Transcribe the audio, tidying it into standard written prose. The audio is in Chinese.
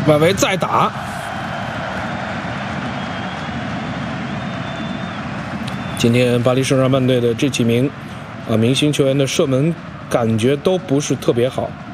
外围再打。今天巴黎圣日耳曼队的这几名明星球员的射门感觉都不是特别好。